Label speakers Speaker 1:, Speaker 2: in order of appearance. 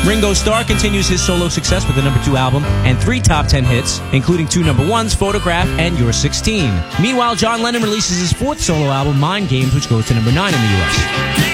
Speaker 1: Ringo Starr continues his solo success with the number 2 album and 3 top 10 hits, including 2 number 1s, Photograph and You're 16. Meanwhile, John Lennon releases his 4th solo album, Mind Games, which goes to number 9 in the U.S.